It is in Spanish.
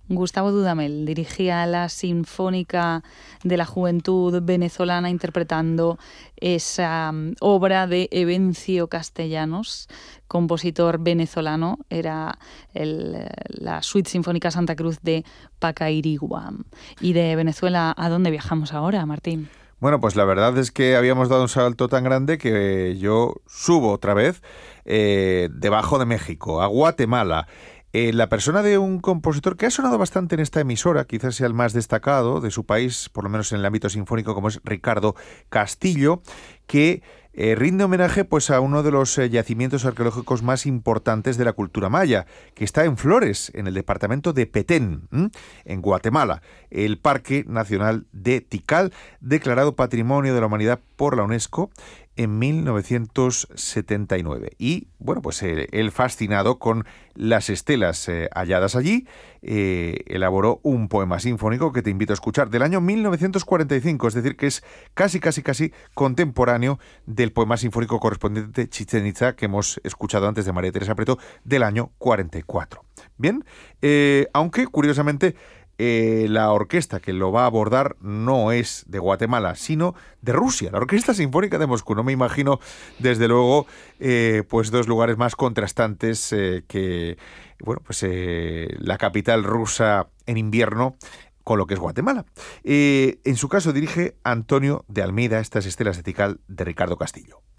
Gustavo Dudamel dirigía la Sinfónica de la Juventud Venezolana interpretando esa obra de Evencio Castellanos, compositor venezolano. Era la Suite Sinfónica Santa Cruz de Pacairigua. Y de Venezuela, ¿a dónde viajamos ahora, Martín? Bueno, pues la verdad es que habíamos dado un salto tan grande que yo subo otra vez debajo de México, a Guatemala. La persona de un compositor que ha sonado bastante en esta emisora, quizás sea el más destacado de su país, por lo menos en el ámbito sinfónico, como es Ricardo Castillo, que rinde homenaje pues a uno de los yacimientos arqueológicos más importantes de la cultura maya, que está en Flores, en el departamento de Petén, en Guatemala, el Parque Nacional de Tikal, declarado Patrimonio de la Humanidad por la UNESCO en 1979. Y, bueno, pues él fascinado con las estelas halladas allí, elaboró un poema sinfónico que te invito a escuchar, del año 1945, es decir, que es casi contemporáneo del poema sinfónico correspondiente Chichén Itzá que hemos escuchado antes de María Teresa Prieto, del año 44. Bien, aunque, curiosamente, la orquesta que lo va a abordar no es de Guatemala, sino de Rusia, la Orquesta Sinfónica de Moscú. No me imagino, desde luego, pues dos lugares más contrastantes que, bueno, pues la capital rusa en invierno con lo que es Guatemala. En su caso dirige Antonio de Almeida estas estelas de Tikal de Ricardo Castillo.